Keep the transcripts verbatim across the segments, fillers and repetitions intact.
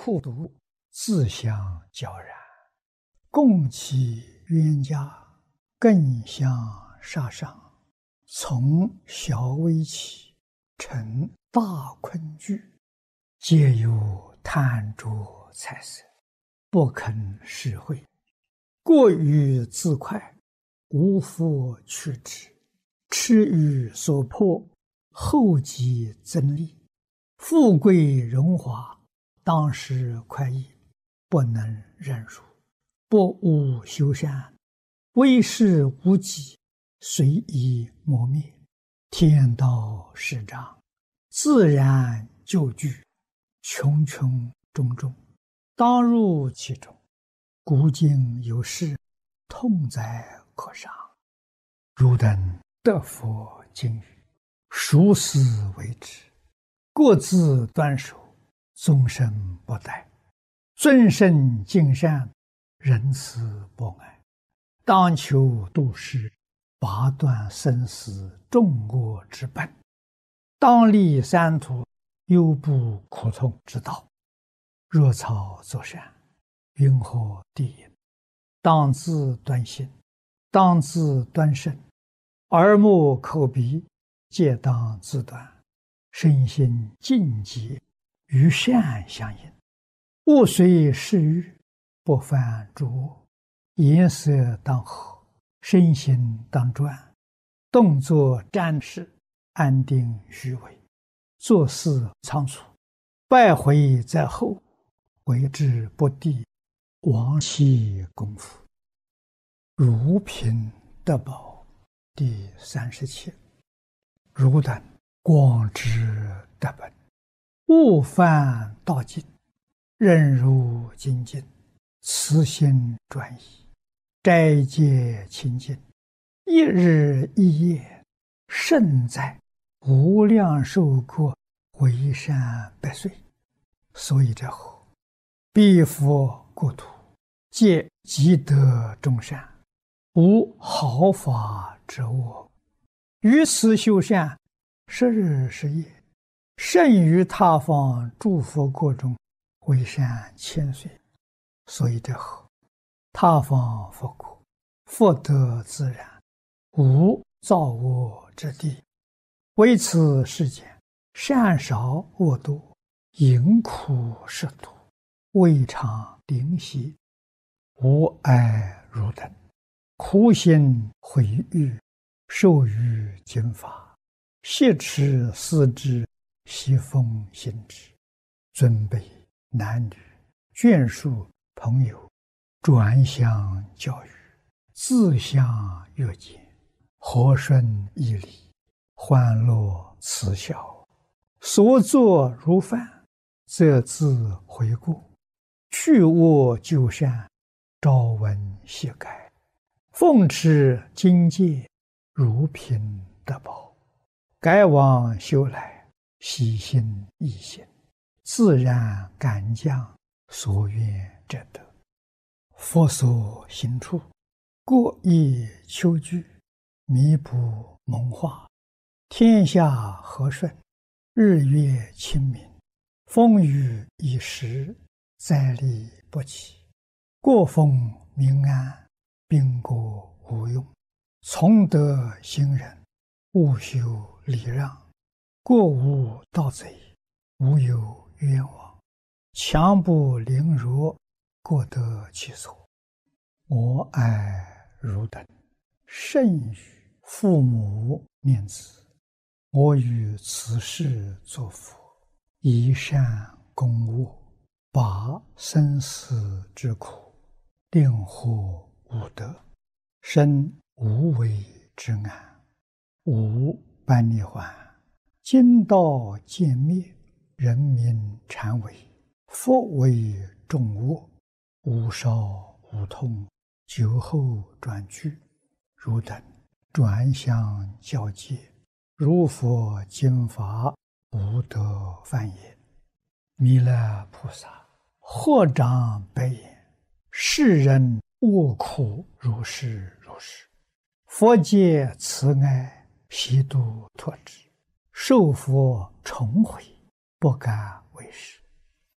互读，自相交然，共起冤家，更相杀伤。从小微起，成大困局，皆有贪着财色，不肯实惠，过于自快，无复去之，痴于所迫，后继增利。富贵荣华，当时快意，不能忍辱，不务修善，为事无己，随意磨灭。天道始长，自然就具，穷穷种种，当入其中。古今有事，痛哉可伤。汝等得佛经语，熟思为之，各自端守，终身不殆。尊圣敬善，仁慈博爱，当求度世，拔断生死众恶之本，当立三途，忧怖苦痛之道。若草作善，云何地也？当自端心，当自端身，耳目口鼻皆当自端，身心净洁，与善相应。物随事欲，不犯诸恶。颜色当和，身心当专，动作瞻视，安定虚伪，做事仓促，败毁在后，为之不第，亡其功夫。如贫得宝第三十七。汝等广知得本，勿犯道尽，任如精进，慈心专一，斋戒清净，一日一夜，胜在无量寿国，为善百岁。所以者何？彼佛国土，皆积德众善，无毫发之恶。于此修善，十日十夜，胜于他方诸佛国中，为善千岁。所以者何？他方佛国，福德自然，无造恶之地。为此世间，善少恶多，淫苦食多，未尝灵犀。吾爱汝等，苦心毁誉，受于经法，挟持思之，习奉行之。尊卑男女，眷属朋友，转相教育，自相约见，和顺义理，欢乐慈孝。所作如犯，则自悔过，去恶就善，朝闻夕改，奉持经戒，如贫得宝。改往修来，喜心易行，自然感将所愿者得。佛所行处，各以求具，弥补蒙化，天下和顺，日月清明，风雨已时，灾利不起，国风民安，兵国无用。从德行仁，务修礼让，国无盗贼，无有冤枉，强不凌弱，各得其所。我爱汝等，甚于父母念子。我于此世作佛，以善攻恶，拔生死之苦，令获无得，生无为之安，无般涅槃。今道渐灭，人民禅为，佛为众恶，无少无痛，久后转去。汝等转相教戒，如佛经法，不得犯也。弥勒菩萨或长白言：世人恶苦如是如是，佛界慈爱，悉度脱之，受佛重悔，不敢为是。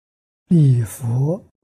礼佛